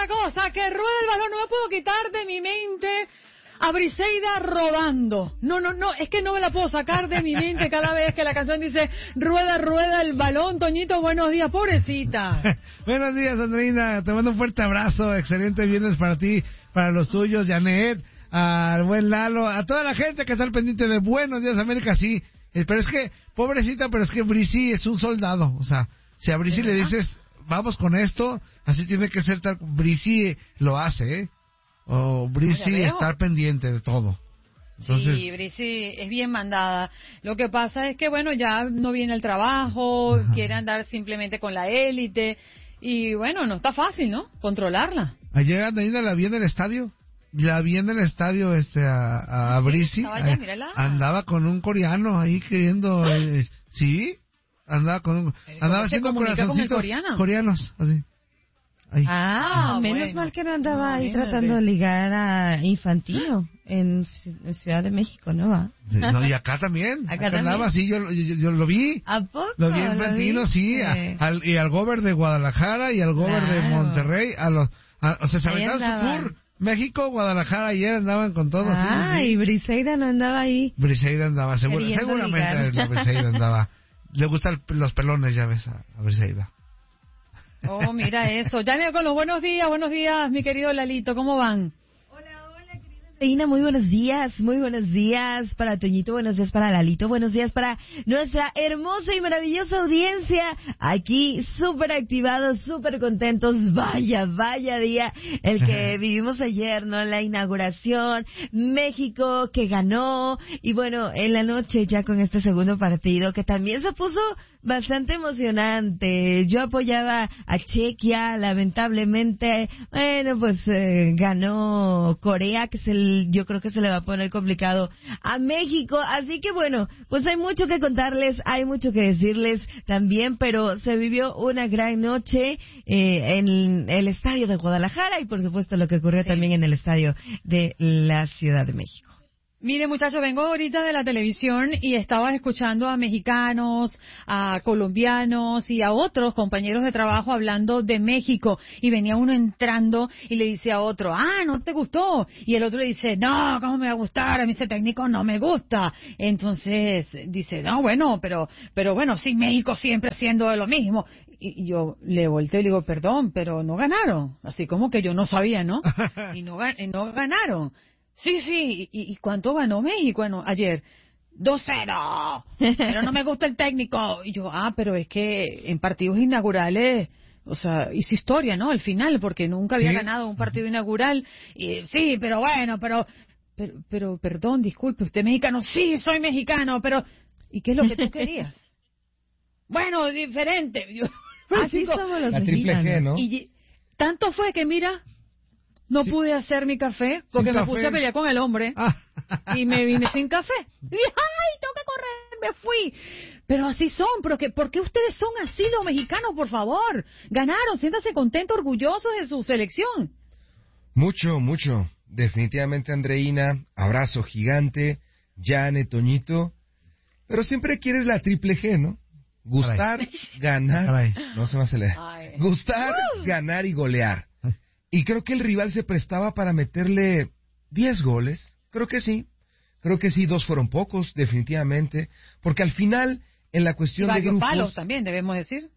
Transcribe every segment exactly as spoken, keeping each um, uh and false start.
una cosa, que rueda el balón, no me puedo quitar de mi mente a Briseida rodando. No, no, no, es que no me la puedo sacar de mi mente cada vez que la canción dice rueda, rueda el balón. Toñito, buenos días, pobrecita. Buenos días, Andreina, te mando un fuerte abrazo, excelente viernes para ti, para los tuyos, Janet, al buen Lalo, a toda la gente que está al pendiente de Buenos Días América, sí, pero es que, pobrecita, pero es que Brisi es un soldado, o sea, si a Brisi le dices, vamos con esto, así tiene que ser tal, Brisi lo hace, ¿eh? O Brisi estar pendiente de todo. Entonces... Sí, Brisi es bien mandada. Lo que pasa es que, bueno, ya no viene el trabajo, ajá, quiere andar simplemente con la élite, y bueno, no está fácil, ¿no? Controlarla. Ayer Andreina la vi en el estadio, la vi en el estadio este a, a ¿Sí? Brisi, Allá, andaba con un coreano ahí queriendo, ¿ah? eh, ¿sí? Andaba con un, andaba haciendo corazoncitos con coreanos, así. Ahí. Ah, ah, menos bueno. mal que no andaba no, ahí imagínate. tratando de ligar a Infantino en, en Ciudad de México, ¿no va? No, y acá también. Acá, acá andaba, sí, yo, yo, yo lo vi. ¿A poco? Lo vi en Infantino, sí, a, al, y al gober de Guadalajara y al gober claro. de Monterrey, a los, a, o sea, se aventaron su tour. México, Guadalajara, ayer andaban con todo. Ah, sí, y Briseida no andaba ahí. Briseida andaba, seguro, seguramente la Briseida andaba. Le gustan los pelones, ya ves, a, a Briseida. Oh, mira eso. Ya me con los buenos días, buenos días, mi querido Lalito, ¿cómo van? Hola, hola, querida Reina, muy buenos días, muy buenos días para Toñito, buenos días para Lalito, buenos días para nuestra hermosa y maravillosa audiencia, aquí súper activados, súper contentos, vaya, vaya día el que vivimos ayer, ¿no? La inauguración, México que ganó, y bueno, en la noche ya con este segundo partido que también se puso bastante emocionante. Yo apoyaba a Chequia, lamentablemente, bueno, pues eh, ganó Corea, que es el, yo creo que se le va a poner complicado a México, así que bueno, pues hay mucho que contarles, hay mucho que decirles también, pero se vivió una gran noche eh, en el estadio de Guadalajara y por supuesto lo que ocurrió sí. también en el estadio de la Ciudad de México. Mire, muchachos, vengo ahorita de la televisión y estaba escuchando a mexicanos, a colombianos y a otros compañeros de trabajo hablando de México. Y venía uno entrando y le dice a otro, ah, ¿no te gustó? Y el otro le dice, no, ¿cómo me va a gustar? A mí ese técnico no me gusta. Entonces dice, no, bueno, pero pero bueno, sí, México siempre haciendo lo mismo. Y yo le volteo y le digo, perdón, pero no ganaron. Así como que yo no sabía, ¿no? Y no, no ganaron. Sí, sí, ¿y, y cuánto ganó México bueno, ayer? dos cero, pero no me gusta el técnico. Y yo, ah, pero es que en partidos inaugurales, o sea, hizo historia, ¿no? Al final, porque nunca había ¿sí? ganado un partido inaugural. Y sí, pero bueno, pero, pero, pero, perdón, disculpe, ¿usted es mexicano? Sí, soy mexicano, pero, ¿y qué es lo que tú querías? Bueno, diferente. Yo, así digo, somos los la triple G, ¿no? Y tanto fue que, mira... No sí. pude hacer mi café porque me café. puse a pelear con el hombre ah. y me vine sin café. Y dije, ay, tengo que correr, me fui. Pero así son, pero que, ¿por qué ustedes son así los mexicanos, por favor? Ganaron, siéntanse contentos, orgullosos de su selección. Mucho, mucho. Definitivamente, Andreina, abrazo gigante, Janet, Toñito. Pero siempre quieres la triple G, ¿no? Gustar, Caray. ganar, Caray. no se me acelera. Ay. Gustar, uh. ganar y golear. Y creo que el rival se prestaba para meterle diez goles. Creo que sí. Creo que sí, dos fueron pocos, definitivamente. Porque al final, en la cuestión de grupos... palos también, debemos decir.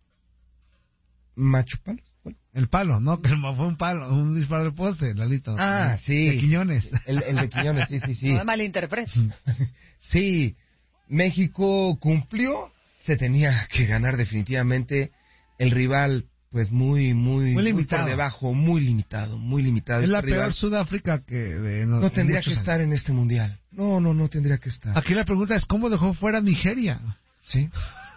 ¿Macho palos? El palo, ¿no? Que fue un palo, un disparo de poste, Lalito. Ah, el, sí. De Quiñones. El, el de Quiñones, sí, sí, sí. No me malinterpretes. Sí, México cumplió. Se tenía que ganar definitivamente. El rival... pues muy, muy, muy, muy por debajo, muy limitado, muy limitado. Es este la rival. peor Sudáfrica que... De, no, no tendría que estar años. en este mundial. No, no, no tendría que estar. Aquí la pregunta es, ¿cómo dejó fuera Nigeria? Sí.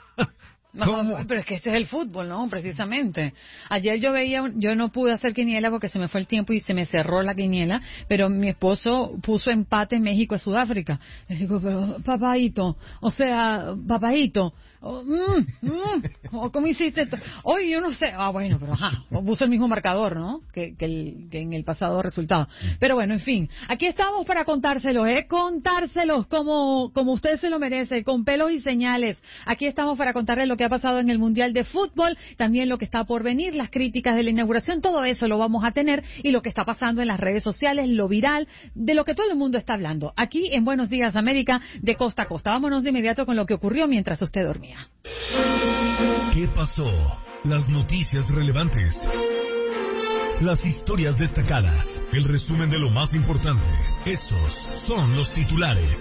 No, pero es que este es el fútbol, ¿no? Precisamente. Ayer yo veía, un, yo no pude hacer quiniela porque se me fue el tiempo y se me cerró la quiniela, pero mi esposo puso empate en México a Sudáfrica. Le digo, pero papaito, o sea, papaito, oh, mm, mm, ¿cómo hiciste esto? Hoy yo no sé, ah bueno, pero ajá, puso el mismo marcador, ¿no? Que, que, el, que en el pasado resultado. Pero bueno, en fin, aquí estamos para contárselos, ¿eh? Contárselos como, como usted se lo merece, con pelos y señales. Aquí estamos para contarle lo que que ha pasado en el Mundial de Fútbol, también lo que está por venir, las críticas de la inauguración, todo eso lo vamos a tener y lo que está pasando en las redes sociales, lo viral, de lo que todo el mundo está hablando. Aquí en Buenos Días América, de costa a costa. Vámonos de inmediato con lo que ocurrió mientras usted dormía. ¿Qué pasó? Las noticias relevantes. Las historias destacadas. El resumen de lo más importante. Estos son los titulares.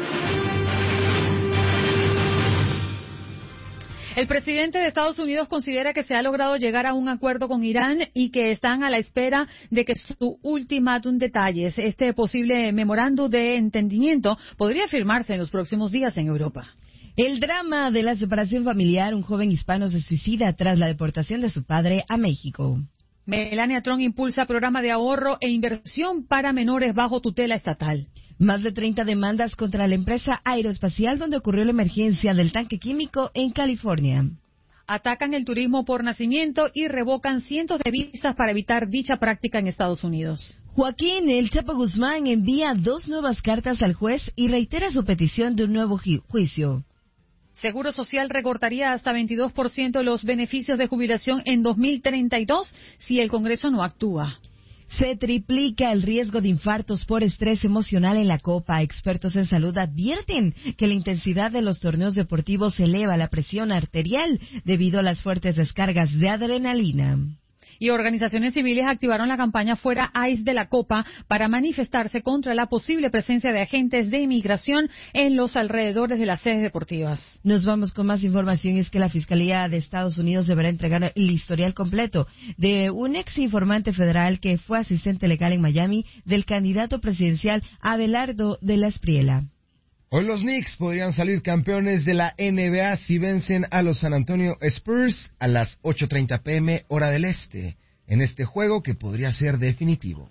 El presidente de Estados Unidos considera que se ha logrado llegar a un acuerdo con Irán y que están a la espera de que su ultimátum detalles, este posible memorándum de entendimiento, podría firmarse en los próximos días en Europa. El drama de la separación familiar, un joven hispano se suicida tras la deportación de su padre a México. Melania Trump impulsa programa de ahorro e inversión para menores bajo tutela estatal. Más de treinta demandas contra la empresa aeroespacial donde ocurrió la emergencia del tanque químico en California. Atacan el turismo por nacimiento y revocan cientos de visas para evitar dicha práctica en Estados Unidos. Joaquín El Chapo Guzmán envía dos nuevas cartas al juez y reitera su petición de un nuevo ju- juicio. Seguro Social recortaría hasta veintidós por ciento los beneficios de jubilación en dos mil treinta y dos si el Congreso no actúa. Se triplica el riesgo de infartos por estrés emocional en la Copa. Expertos en salud advierten que la intensidad de los torneos deportivos eleva la presión arterial debido a las fuertes descargas de adrenalina. Y organizaciones civiles activaron la campaña Fuera ICE de la Copa para manifestarse contra la posible presencia de agentes de inmigración en los alrededores de las sedes deportivas. Nos vamos con más información. Es que la Fiscalía de Estados Unidos deberá entregar el historial completo de un ex informante federal que fue asistente legal en Miami del candidato presidencial Abelardo de la Espriella. Hoy los Knicks podrían salir campeones de la N B A si vencen a los San Antonio Spurs a las ocho treinta p m hora del este, en este juego que podría ser definitivo.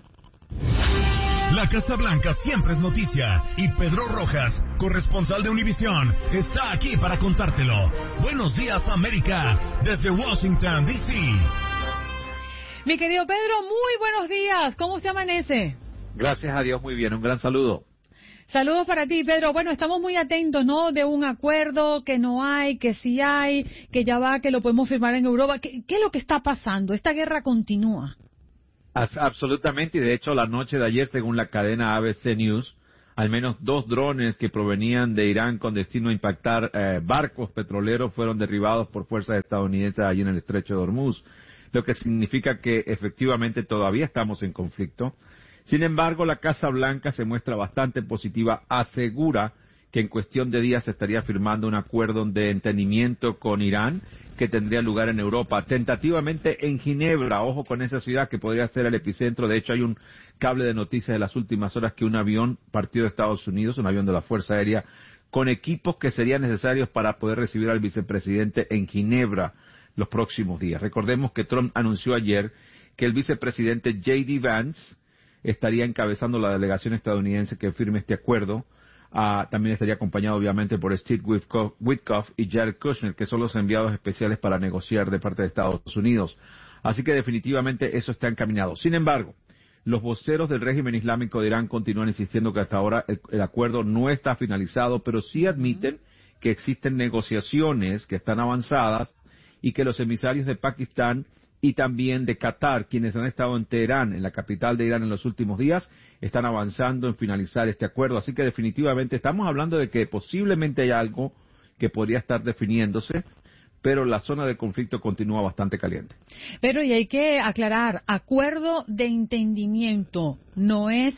La Casa Blanca siempre es noticia y Pedro Rojas, corresponsal de Univisión, está aquí para contártelo. Buenos días, América, desde Washington, D C Mi querido Pedro, muy buenos días. ¿Cómo usted amanece? Gracias a Dios, muy bien. Un gran saludo. Saludos para ti, Pedro. Bueno, estamos muy atentos, ¿no? De un acuerdo que no hay, que sí hay, que ya va, que lo podemos firmar en Europa. ¿Qué, qué es lo que está pasando? Esta guerra continúa. As- absolutamente, y de hecho la noche de ayer, según la cadena A B C News, al menos dos drones que provenían de Irán con destino a impactar eh, barcos petroleros fueron derribados por fuerzas estadounidenses allí en el estrecho de Hormuz, lo que significa que efectivamente todavía estamos en conflicto. Sin embargo, la Casa Blanca se muestra bastante positiva, asegura que en cuestión de días se estaría firmando un acuerdo de entendimiento con Irán que tendría lugar en Europa, tentativamente en Ginebra. Ojo con esa ciudad que podría ser el epicentro. De hecho, hay un cable de noticias de las últimas horas que un avión partió de Estados Unidos, un avión de la Fuerza Aérea, con equipos que serían necesarios para poder recibir al vicepresidente en Ginebra los próximos días. Recordemos que Trump anunció ayer que el vicepresidente J D Vance estaría encabezando la delegación estadounidense que firme este acuerdo. Uh, también estaría acompañado obviamente por Steve Witkoff, Witkoff y Jared Kushner, que son los enviados especiales para negociar de parte de Estados Unidos. Así que definitivamente eso está encaminado. Sin embargo, los voceros del régimen islámico de Irán continúan insistiendo que hasta ahora el, el acuerdo no está finalizado, pero sí admiten que existen negociaciones que están avanzadas y que los emisarios de Pakistán y también de Qatar, quienes han estado en Teherán, en la capital de Irán en los últimos días, están avanzando en finalizar este acuerdo. Así que definitivamente estamos hablando de que posiblemente hay algo que podría estar definiéndose, pero la zona de conflicto continúa bastante caliente. Pero y hay que aclarar, acuerdo de entendimiento no es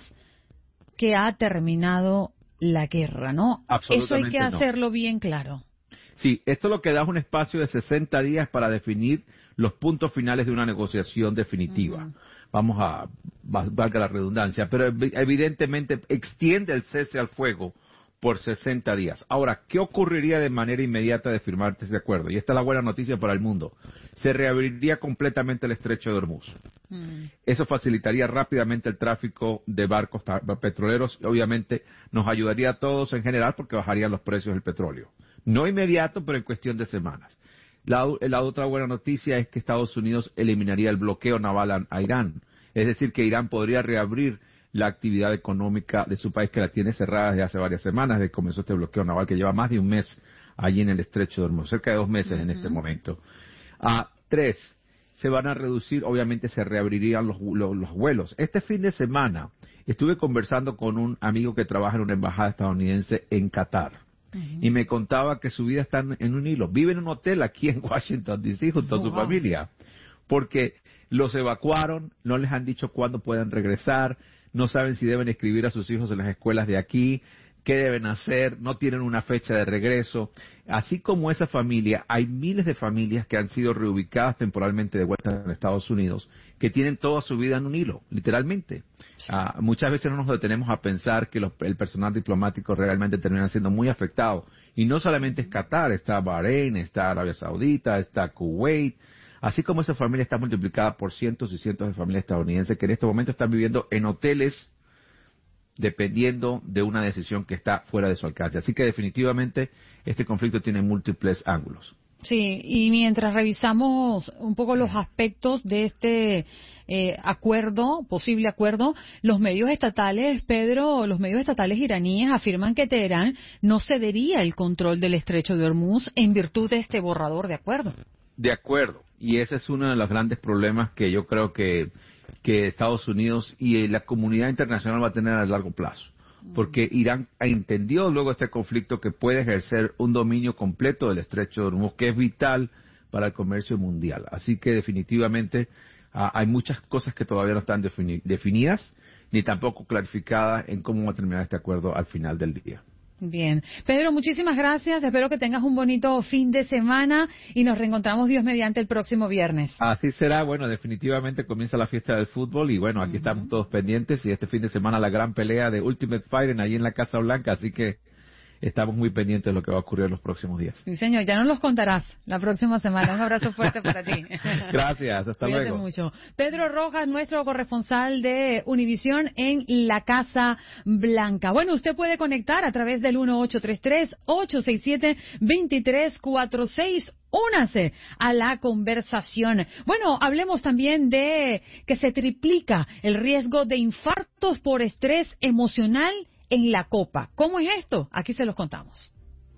que ha terminado la guerra, ¿no? Eso hay que no. hacerlo bien claro. Sí, esto lo que da es un espacio de sesenta días para definir los puntos finales de una negociación definitiva. Uh-huh. Vamos a, valga la redundancia, pero evidentemente extiende el cese al fuego por sesenta días. Ahora, ¿qué ocurriría de manera inmediata de firmarse ese acuerdo? Y esta es la buena noticia para el mundo. Se reabriría completamente el estrecho de Hormuz. Mm. Eso facilitaría rápidamente el tráfico de barcos petroleros y obviamente nos ayudaría a todos en general porque bajarían los precios del petróleo. No inmediato, pero en cuestión de semanas. La, la otra buena noticia es que Estados Unidos eliminaría el bloqueo naval a, a Irán. Es decir, que Irán podría reabrir la actividad económica de su país, que la tiene cerrada desde hace varias semanas, desde que comenzó este bloqueo naval que lleva más de un mes allí en el estrecho de Hormuz, cerca de dos meses uh-huh. en este momento. Uh, tres, se van a reducir, obviamente se reabrirían los, los, los vuelos. Este fin de semana estuve conversando con un amigo que trabaja en una embajada estadounidense en Qatar. Uh-huh. Y me contaba que su vida está en un hilo. Vive en un hotel aquí en Washington, D C junto oh, a su wow. familia. Porque los evacuaron, no les han dicho cuándo pueden regresar, no saben si deben escribir a sus hijos en las escuelas de aquí, qué deben hacer, no tienen una fecha de regreso. Así como esa familia, hay miles de familias que han sido reubicadas temporalmente de vuelta en Estados Unidos, que tienen toda su vida en un hilo, literalmente. Sí. Uh, muchas veces no nos detenemos a pensar que los, el personal diplomático realmente termina siendo muy afectado. Y no solamente es Qatar, está Bahrein, está Arabia Saudita, está Kuwait. Así como esa familia está multiplicada por cientos y cientos de familias estadounidenses que en este momento están viviendo en hoteles dependiendo de una decisión que está fuera de su alcance. Así que definitivamente este conflicto tiene múltiples ángulos. Sí, y mientras revisamos un poco los aspectos de este eh, acuerdo, posible acuerdo, los medios estatales, Pedro, los medios estatales iraníes afirman que Teherán no cedería el control del estrecho de Hormuz en virtud de este borrador de acuerdo. De acuerdo, y ese es uno de los grandes problemas que yo creo que que Estados Unidos y la comunidad internacional va a tener a largo plazo, porque Irán entendió luego de este conflicto que puede ejercer un dominio completo del estrecho de Hormuz, que es vital para el comercio mundial. Así que definitivamente uh, hay muchas cosas que todavía no están defini- definidas, ni tampoco clarificadas en cómo va a terminar este acuerdo al final del día. Bien. Pedro, muchísimas gracias. Espero que tengas un bonito fin de semana y nos reencontramos Dios mediante el próximo viernes. Así será. Bueno, definitivamente comienza la fiesta del fútbol y bueno, aquí uh-huh. estamos todos pendientes y este fin de semana la gran pelea de Ultimate Fighting allí en la Casa Blanca, así que estamos muy pendientes de lo que va a ocurrir en los próximos días. Sí, señor, ya nos los contarás la próxima semana. Un abrazo fuerte para ti. Gracias, hasta Cuídate luego. mucho. Pedro Rojas, nuestro corresponsal de Univisión en la Casa Blanca. Bueno, usted puede conectar a través del uno ocho tres tres, ocho seis siete, dos tres cuatro seis. Únase a la conversación. Bueno, hablemos también de que se triplica el riesgo de infartos por estrés emocional en la Copa. ¿Cómo es esto? Aquí se los contamos.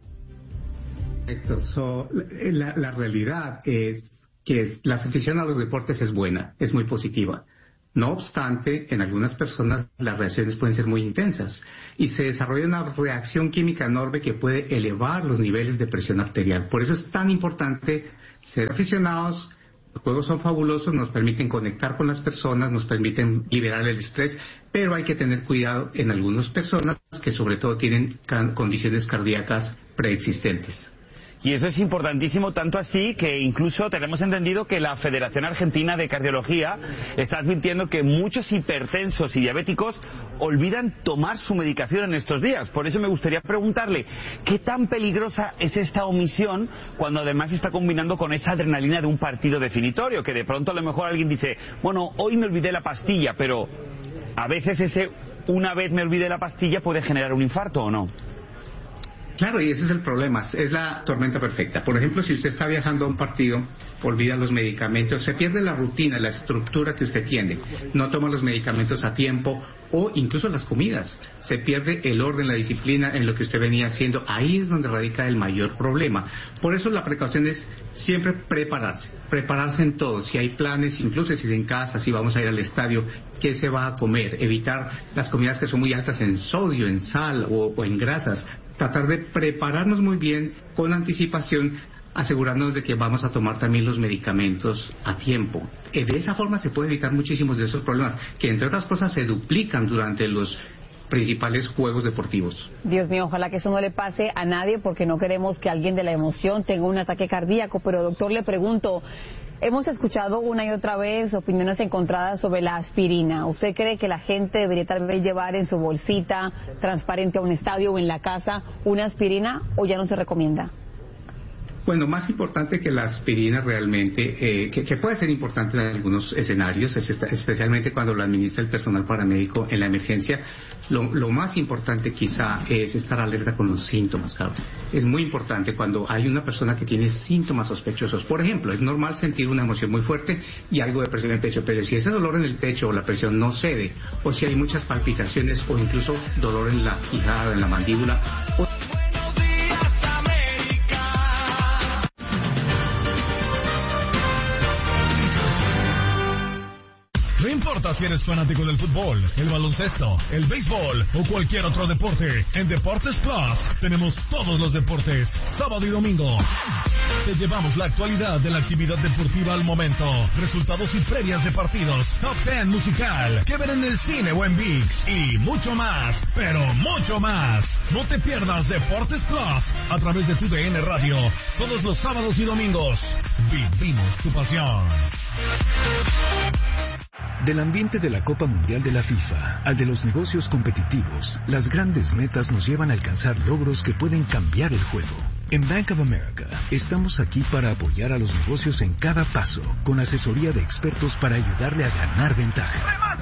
Correcto. So, la, la realidad es que es, la afición a los deportes es buena, es muy positiva. No obstante, en algunas personas las reacciones pueden ser muy intensas y se desarrolla una reacción química enorme que puede elevar los niveles de presión arterial. Por eso es tan importante ser aficionados. Los juegos son fabulosos, nos permiten conectar con las personas, nos permiten liberar el estrés, pero hay que tener cuidado en algunas personas que sobre todo tienen condiciones cardíacas preexistentes. Y eso es importantísimo, tanto así que incluso tenemos entendido que la Federación Argentina de Cardiología está advirtiendo que muchos hipertensos y diabéticos olvidan tomar su medicación en estos días. Por eso me gustaría preguntarle, ¿qué tan peligrosa es esta omisión cuando además está combinando con esa adrenalina de un partido definitorio? Que de pronto a lo mejor alguien dice, bueno, hoy me olvidé la pastilla, pero a veces ese una vez me olvidé la pastilla puede generar un infarto, ¿o no? Claro, y ese es el problema, es la tormenta perfecta. Por ejemplo, si usted está viajando a un partido, olvida los medicamentos, se pierde la rutina, la estructura que usted tiene, no toma los medicamentos a tiempo o incluso las comidas, se pierde el orden, la disciplina en lo que usted venía haciendo, ahí es donde radica el mayor problema. Por eso la precaución es siempre prepararse, prepararse en todo, si hay planes, incluso si es en casa, si vamos a ir al estadio, qué se va a comer, evitar las comidas que son muy altas en sodio, en sal o, o en grasas, tratar de prepararnos muy bien con anticipación, asegurándonos de que vamos a tomar también los medicamentos a tiempo. Eh, de esa forma se puede evitar muchísimos de esos problemas, que entre otras cosas se duplican durante los principales juegos deportivos. Dios mío, ojalá que eso no le pase a nadie, porque no queremos que alguien de la emoción tenga un ataque cardíaco. Pero doctor, le pregunto, hemos escuchado una y otra vez opiniones encontradas sobre la aspirina. ¿Usted cree que la gente debería tal vez llevar en su bolsita transparente a un estadio o en la casa una aspirina, o ya no se recomienda? Bueno, más importante que la aspirina realmente, eh, que, que puede ser importante en algunos escenarios, es esta, especialmente cuando lo administra el personal paramédico en la emergencia, lo, lo más importante quizá es estar alerta con los síntomas, claro. Es muy importante cuando hay una persona que tiene síntomas sospechosos. Por ejemplo, es normal sentir una emoción muy fuerte y algo de presión en el pecho, pero si ese dolor en el pecho o la presión no cede, o si hay muchas palpitaciones o incluso dolor en la quijada, en la mandíbula, o importa si eres fanático del fútbol, el baloncesto, el béisbol o cualquier otro deporte, en Deportes Plus tenemos todos los deportes, sábado y domingo. Te llevamos la actualidad de la actividad deportiva al momento, resultados y previas de partidos, top ten musical, que ver en el cine o en ViX y mucho más, pero mucho más. No te pierdas Deportes Plus a través de tu D N Radio todos los sábados y domingos. Vivimos tu pasión. Del ambiente de la Copa Mundial de la FIFA al de los negocios competitivos, las grandes metas nos llevan a alcanzar logros que pueden cambiar el juego. En Bank of America estamos aquí para apoyar a los negocios en cada paso, con asesoría de expertos para ayudarle a ganar ventaja.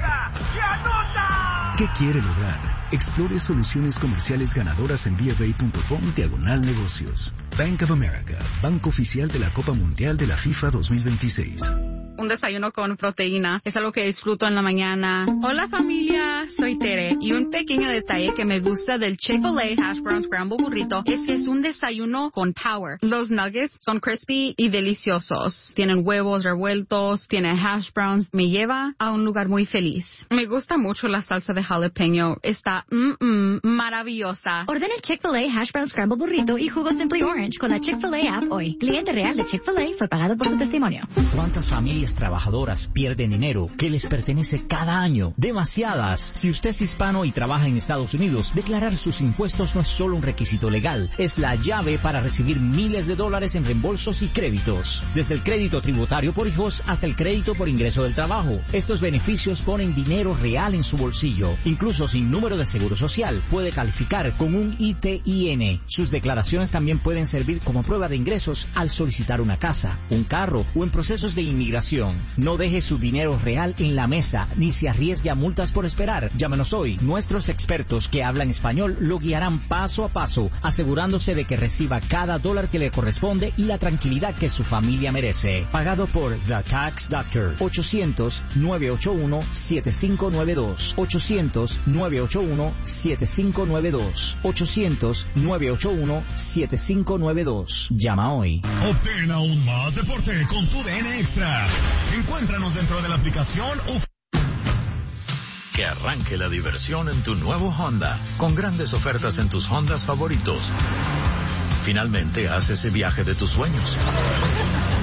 ¿Qué quiere lograr? Explore soluciones comerciales ganadoras en B F A punto com diagonal negocios. Bank of America, banco oficial de la Copa Mundial de la FIFA dos mil veintiséis. Un desayuno con proteína es algo que disfruto en la mañana. Hola familia, soy Tere y un pequeño detalle que me gusta del Chick-fil-A Hash Brown Scramble Burrito es que es un desayuno con power. Los nuggets son crispy y deliciosos. Tienen huevos revueltos, tienen hash browns. Me lleva a un lugar muy feliz. Me gusta mucho la salsa de jalapeño. Está mm, mm, maravillosa. Ordena el Chick-fil-A Hash Brown Scramble Burrito y jugo Simply Orange con la Chick-fil-A app hoy. Cliente real de Chick-fil-A fue pagado por su testimonio. ¿Cuántas familias trabajadoras pierden dinero que les pertenece cada año? Demasiadas. Si usted es hispano y trabaja en Estados Unidos, declarar sus impuestos no es solo un requisito legal, es la llave para recibir miles de dólares en reembolsos y créditos. Desde el crédito tributario por hijos hasta el crédito por ingreso del trabajo. Estos beneficios ponen dinero real en su bolsillo. Incluso sin número de seguro social, puede calificar con un I T I N. Sus declaraciones también pueden servir como prueba de ingresos al solicitar una casa, un carro o en procesos de inmigración. No deje su dinero real en la mesa, ni se arriesgue a multas por esperar. Llámenos hoy. Nuestros expertos que hablan español lo guiarán paso a paso, asegurándose de que reciba cada dólar que le corresponde y la tranquilidad que su familia merece. Pagado por The Tax Doctor. ochocientos, nueve ocho uno, siete cinco nueve dos. ochocientos, nueve ocho uno, siete cinco nueve dos. ochocientos, nueve ocho uno, siete cinco nueve dos. Llama hoy. Obtén aún más deporte con tu D N Extra. Encuéntranos dentro de la aplicación U F. Que arranque la diversión en tu nuevo Honda, con grandes ofertas en tus Hondas favoritos. Finalmente haz ese viaje de tus sueños.